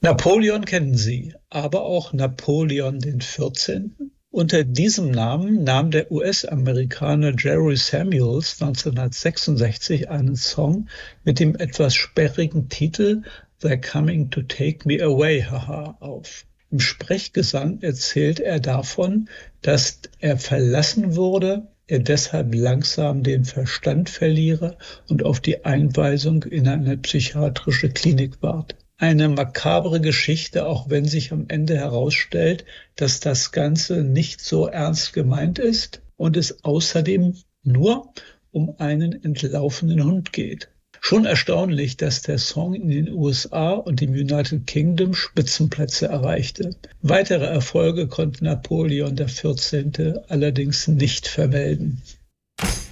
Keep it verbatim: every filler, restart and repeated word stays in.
Napoleon kennen Sie, aber auch Napoleon den vierzehnten. Unter diesem Namen nahm der U S-Amerikaner Jerry Samuels neunzehnhundertsechsundsechzig einen Song mit dem etwas sperrigen Titel They're Coming to Take Me Away, haha, auf. Im Sprechgesang erzählt er davon, dass er verlassen wurde, er deshalb langsam den Verstand verliere und auf die Einweisung in eine psychiatrische Klinik warte. Eine makabre Geschichte, auch wenn sich am Ende herausstellt, dass das Ganze nicht so ernst gemeint ist und es außerdem nur um einen entlaufenen Hund geht. Schon erstaunlich, dass der Song in den U S A und im United Kingdom Spitzenplätze erreichte. Weitere Erfolge konnte Napoleon der vierzehnte allerdings nicht vermelden.